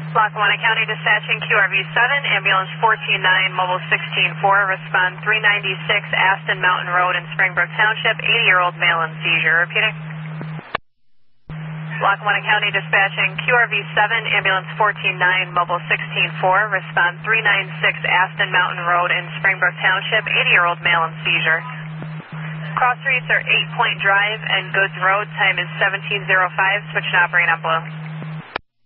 Lackawanna County dispatching QRV-7, ambulance 149, mobile 164, respond 396 Aston Mountain Road in Springbrook Township, 80-year-old male in seizure. Repeating. Lackawanna County dispatching QRV-7, ambulance 149, mobile 164, respond 396 Aston Mountain Road in Springbrook Township, 80-year-old male in seizure. Cross streets are 8 Point Drive and Goods Road. Time is 17:05. Switch to operating on blue.